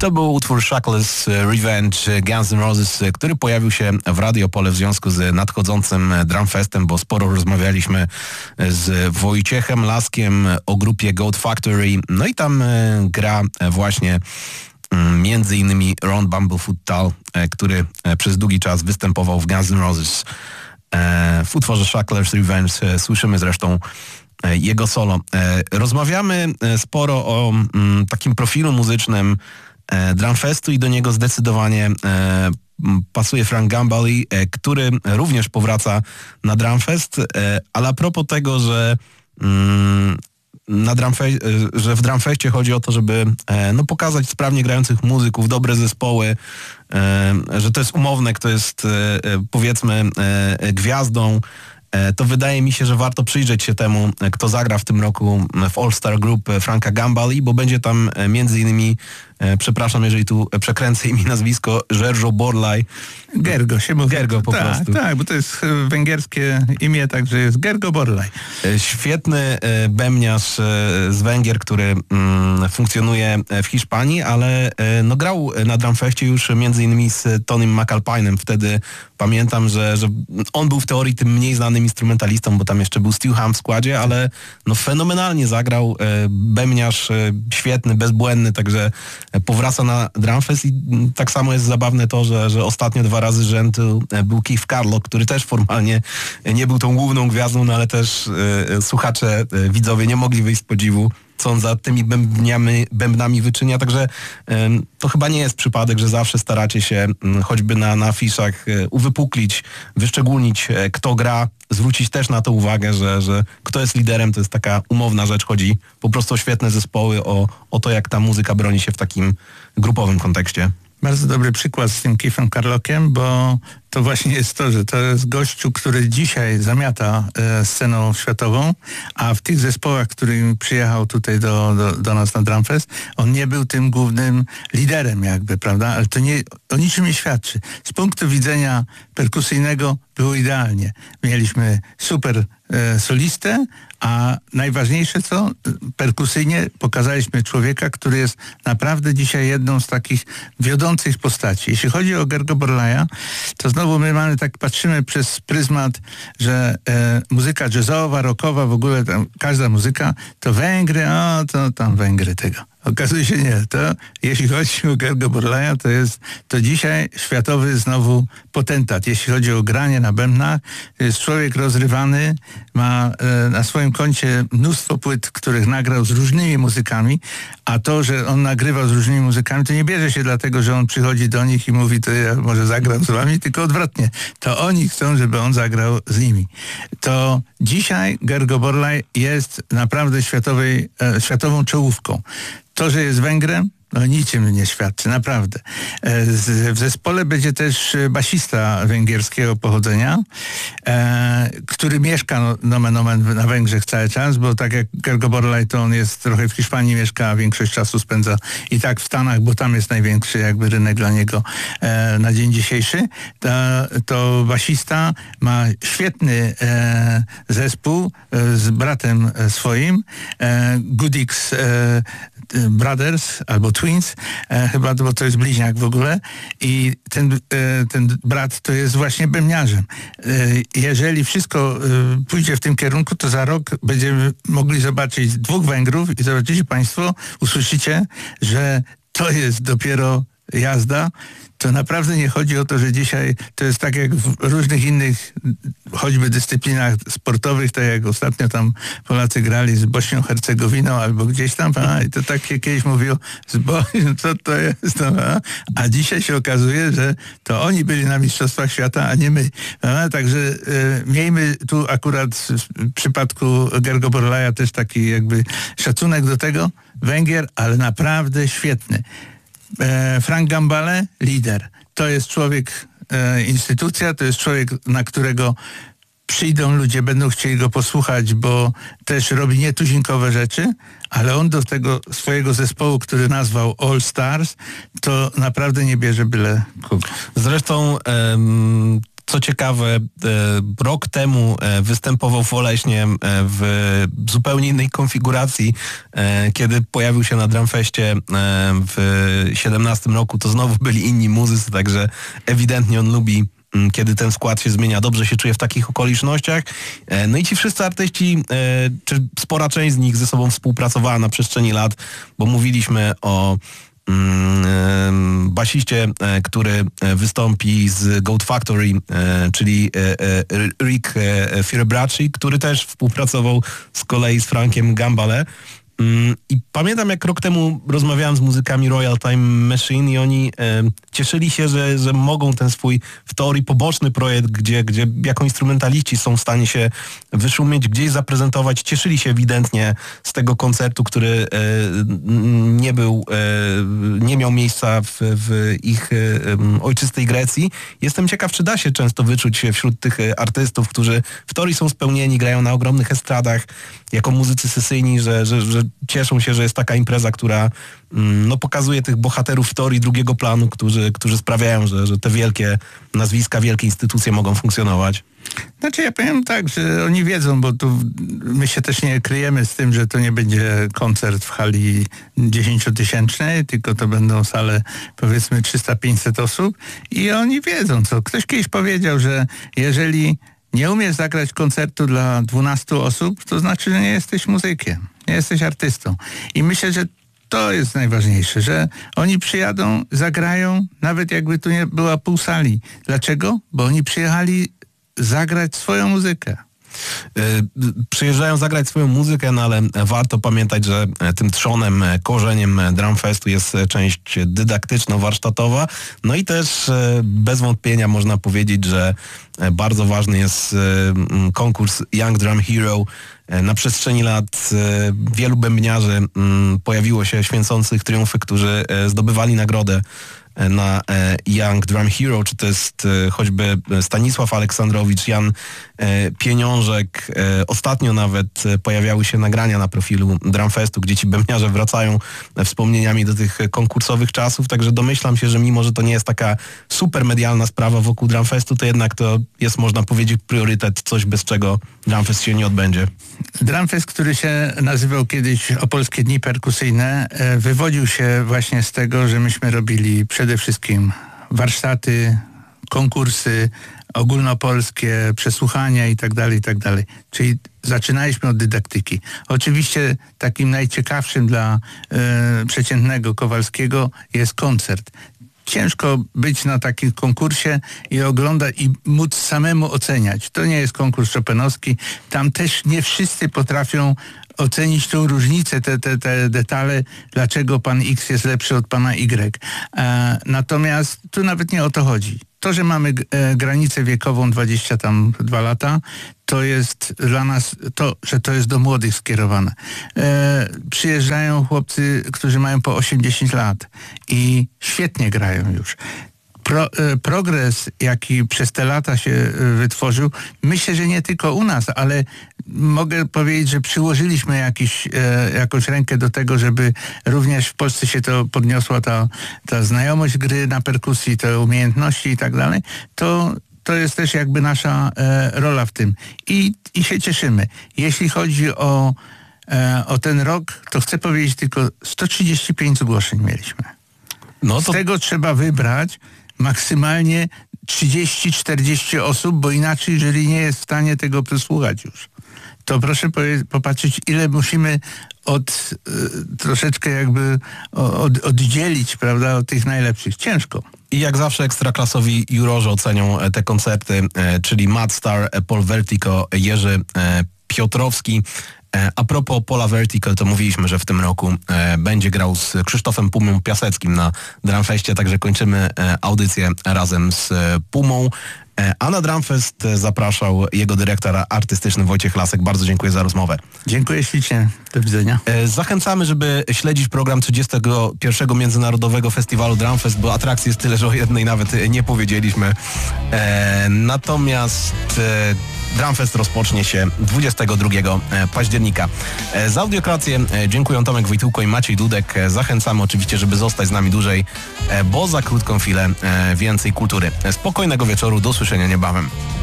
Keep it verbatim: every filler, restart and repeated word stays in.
To był utwór Shackles Revenge Guns N' Roses, który pojawił się w Radiopole w związku z nadchodzącym Drumfestem, bo sporo rozmawialiśmy z Wojciechem Laskiem o grupie Goat Factory. No i tam gra właśnie między innymi Ron Bumblefoot Tal, który przez długi czas występował w Guns N' Roses. W utworze Shackles Revenge słyszymy zresztą jego solo. Rozmawiamy sporo o takim profilu muzycznym Drumfestu i do niego zdecydowanie pasuje Frank Gambale, który również powraca na Drumfest, ale a propos tego, że na Drumfe- że w Drumfestie chodzi o to, żeby no, pokazać sprawnie grających muzyków, dobre zespoły, że to jest umowne, kto jest powiedzmy gwiazdą, to wydaje mi się, że warto przyjrzeć się temu, kto zagra w tym roku w All Star Group Franka Gambale, bo będzie tam między innymi, przepraszam, jeżeli tu przekręcę imię nazwisko, Gergo Borlai. Gergo się mówi. Gergo po tak, prostu. Tak, bo to jest węgierskie imię, także jest Gergo Borlai. Świetny bębniarz z Węgier, który funkcjonuje w Hiszpanii, ale no, grał na Drumfestie już między innymi z Tonym McAlpine'em. Wtedy pamiętam, że, że on był w teorii tym mniej znanym instrumentalistą, bo tam jeszcze był Stu Ham w składzie, ale no, fenomenalnie zagrał. Bębniarz świetny, bezbłędny, także powraca na Drumfest i tak samo jest zabawne to, że, że ostatnio dwa razy rzędu był Keith Carlock, który też formalnie nie był tą główną gwiazdą, no ale też e, słuchacze, e, widzowie nie mogli wyjść z podziwu, co on za tymi bębniami, bębnami wyczynia, także e, to chyba nie jest przypadek, że zawsze staracie się m, choćby na, na afiszach e, uwypuklić, wyszczególnić e, kto gra, zwrócić też na to uwagę, że, że kto jest liderem, to jest taka umowna rzecz, chodzi po prostu o świetne zespoły, o, o to jak ta muzyka broni się w takim grupowym kontekście. Bardzo dobry przykład z tym Keithem Carlockiem, bo to właśnie jest to, że to jest gościu, który dzisiaj zamiata e, sceną światową, a w tych zespołach, którym przyjechał tutaj do, do, do nas na Drumfest, on nie był tym głównym liderem jakby, prawda? Ale to nie, o niczym nie świadczy. Z punktu widzenia perkusyjnego było idealnie. Mieliśmy super e, solistę, a najważniejsze co? Perkusyjnie pokazaliśmy człowieka, który jest naprawdę dzisiaj jedną z takich wiodących postaci. Jeśli chodzi o Gergo Borlaia, to znowu my mamy tak, patrzymy przez pryzmat, że e, muzyka jazzowa, rockowa, w ogóle tam, każda muzyka, to Węgry, o, to tam Węgry tego. Okazuje się nie. To jeśli chodzi o Gergo Borlaia, to jest to dzisiaj światowy znowu potentat. Jeśli chodzi o granie na bębnach, to jest człowiek rozrywany, ma e, na swoim koncie mnóstwo płyt, których nagrał z różnymi muzykami, a to, że on nagrywał z różnymi muzykami, to nie bierze się dlatego, że on przychodzi do nich i mówi, to ja może zagram z wami, tylko odwrotnie. To oni chcą, żeby on zagrał z nimi. To dzisiaj Gergo Borlai jest naprawdę światowej, e, światową czołówką. To, że jest Węgrem, no niczym nie świadczy, naprawdę. Z, w zespole będzie też basista węgierskiego pochodzenia, e, który mieszka no, nomen omen na Węgrzech cały czas, bo tak jak Gergo Borlai, to on jest trochę w Hiszpanii, mieszka, a większość czasu spędza i tak w Stanach, bo tam jest największy jakby rynek dla niego e, na dzień dzisiejszy. Ta, to basista ma świetny e, zespół e, z bratem swoim, e, Goodix e, Brothers albo Twins, e, chyba, bo to jest bliźniak w ogóle i ten, e, ten brat to jest właśnie bębniarzem. E, jeżeli wszystko e, pójdzie w tym kierunku, to za rok będziemy mogli zobaczyć dwóch Węgrów i zobaczycie państwo, usłyszycie, że to jest dopiero jazda. To naprawdę nie chodzi o to, że dzisiaj to jest tak jak w różnych innych choćby dyscyplinach sportowych, tak jak ostatnio tam Polacy grali z Bośnią Hercegowiną albo gdzieś tam, a, i to tak kiedyś mówił, z Bośnią, co to jest, a, a dzisiaj się okazuje, że to oni byli na Mistrzostwach Świata, a nie my. A, także e, miejmy tu akurat w przypadku Gergo Borlaia też taki jakby szacunek do tego, Węgier, ale naprawdę świetny. Frank Gambale, lider. To jest człowiek, e, instytucja, to jest człowiek, na którego przyjdą ludzie, będą chcieli go posłuchać, bo też robi nietuzinkowe rzeczy, ale on do tego swojego zespołu, który nazwał All Stars, to naprawdę nie bierze byle kogo. Zresztą em, Co ciekawe, rok temu występował w Oleśnie w zupełnie innej konfiguracji. Kiedy pojawił się na Drumfeście w siedemnastym roku, to znowu byli inni muzycy, także ewidentnie on lubi, kiedy ten skład się zmienia, dobrze się czuje w takich okolicznościach. No i ci wszyscy artyści, czy spora część z nich ze sobą współpracowała na przestrzeni lat, bo mówiliśmy o basiście, który wystąpi z Goat Factory, czyli Rick Firabracci, który też współpracował z kolei z Frankiem Gambale. I pamiętam, jak rok temu rozmawiałem z muzykami Royal Time Machine i oni e, cieszyli się, że, że mogą ten swój w teorii poboczny projekt, gdzie, gdzie jako instrumentaliści są w stanie się wyszumieć, gdzieś zaprezentować. Cieszyli się ewidentnie z tego koncertu, który e, nie był, e, nie miał miejsca w, w ich e, ojczystej Grecji. Jestem ciekaw, czy da się często wyczuć wśród tych artystów, którzy w teorii są spełnieni, grają na ogromnych estradach, jako muzycy sesyjni, że, że, że cieszą się, że jest taka impreza, która no, pokazuje tych bohaterów w teorii drugiego planu, którzy, którzy sprawiają, że, że te wielkie nazwiska, wielkie instytucje mogą funkcjonować. Znaczy ja powiem tak, że oni wiedzą, bo tu my się też nie kryjemy z tym, że to nie będzie koncert w hali dziesięciotysięcznej, tylko to będą sale powiedzmy trzysta pięćset osób i oni wiedzą co. Ktoś kiedyś powiedział, że jeżeli nie umiesz zagrać koncertu dla dwunastu osób, to znaczy, że nie jesteś muzykiem, nie jesteś artystą. I myślę, że to jest najważniejsze, że oni przyjadą, zagrają, nawet jakby tu nie była pół sali. Dlaczego? Bo oni przyjechali zagrać swoją muzykę. Przyjeżdżają zagrać swoją muzykę, no ale warto pamiętać, że tym trzonem, korzeniem Drumfestu jest część dydaktyczno-warsztatowa. No i też bez wątpienia można powiedzieć, że bardzo ważny jest konkurs Young Drum Hero. Na przestrzeni lat wielu bębniarzy pojawiło się święcących triumfy, którzy zdobywali nagrodę na Young Drum Hero, czy to jest choćby Stanisław Aleksandrowicz, Jan Pieniążek. Ostatnio nawet pojawiały się nagrania na profilu Drumfestu, gdzie ci bębniarze wracają wspomnieniami do tych konkursowych czasów, także domyślam się, że mimo, że to nie jest taka super medialna sprawa wokół Drumfestu, to jednak to jest, można powiedzieć, priorytet, coś bez czego Drumfest się nie odbędzie. Drumfest, który się nazywał kiedyś Opolskie Dni Perkusyjne, wywodził się właśnie z tego, że myśmy robili przede wszystkim warsztaty, konkursy ogólnopolskie, przesłuchania i tak dalej, i tak dalej. Czyli zaczynaliśmy od dydaktyki. Oczywiście takim najciekawszym dla e, przeciętnego Kowalskiego jest koncert. Ciężko być na takim konkursie i oglądać i móc samemu oceniać. To nie jest konkurs chopinowski. Tam też nie wszyscy potrafią ocenić tą różnicę, te, te, te detale, dlaczego pan X jest lepszy od pana Y. E, natomiast tu nawet nie o to chodzi. To, że mamy e, granicę wiekową dwadzieścia dwa lata, to jest dla nas to, że to jest do młodych skierowane. E, przyjeżdżają chłopcy, którzy mają po osiemdziesiąt lat i świetnie grają już. Pro, e, progres, jaki przez te lata się e, wytworzył, myślę, że nie tylko u nas, ale mogę powiedzieć, że przyłożyliśmy jakiś, e, jakąś rękę do tego, żeby również w Polsce się to podniosła ta, ta znajomość gry na perkusji, te umiejętności i tak dalej. To To jest też jakby nasza e, rola w tym. I, I się cieszymy. Jeśli chodzi o, e, o ten rok, to chcę powiedzieć tylko sto trzydzieści pięć zgłoszeń mieliśmy. No to... Z tego trzeba wybrać maksymalnie trzydzieści czterdzieści osób, bo inaczej jury nie jest w stanie tego przesłuchać już. To proszę popatrzeć, ile musimy od y, troszeczkę jakby od, oddzielić, prawda, od tych najlepszych. Ciężko. I jak zawsze ekstraklasowi jurorzy ocenią te koncerty, e, czyli Mad Star, Paul Vertigo, Jerzy e, Piotrowski. E, a propos Paula Vertigo, to mówiliśmy, że w tym roku e, będzie grał z Krzysztofem Pumą Piaseckim na Drumfeście, także kończymy e, audycję razem z e, Pumą. A na Drumfest zapraszał jego dyrektor artystyczny Wojciech Lasek. Bardzo dziękuję za rozmowę. Dziękuję ślicznie. Do widzenia. Zachęcamy, żeby śledzić program trzydziestego pierwszego Międzynarodowego Festiwalu Drumfest, bo atrakcji jest tyle, że o jednej nawet nie powiedzieliśmy. E, natomiast e, Drumfest rozpocznie się dwudziestego drugiego października. E, za audiokrację e, dziękuję Tomek Wojtyłko i Maciej Dudek. E, zachęcamy oczywiście, żeby zostać z nami dłużej, e, bo za krótką chwilę e, więcej kultury. E, spokojnego wieczoru, do usłyszenia. usłyszenia niebawem.